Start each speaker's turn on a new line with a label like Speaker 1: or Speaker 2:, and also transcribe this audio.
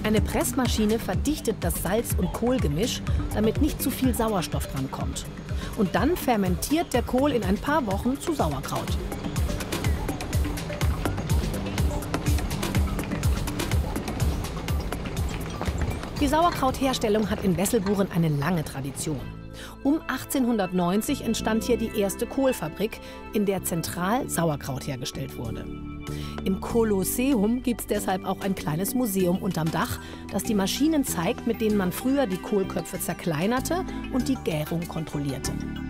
Speaker 1: Eine Pressmaschine verdichtet das Salz- und Kohlgemisch, damit nicht zu viel Sauerstoff drankommt. Und dann fermentiert der Kohl in ein paar Wochen zu Sauerkraut. Die Sauerkrautherstellung hat in Wesselburen eine lange Tradition. Um 1890 entstand hier die erste Kohlfabrik, in der zentral Sauerkraut hergestellt wurde. Im Kolosseum gibt es deshalb auch ein kleines Museum unterm Dach, das die Maschinen zeigt, mit denen man früher die Kohlköpfe zerkleinerte und die Gärung kontrollierte.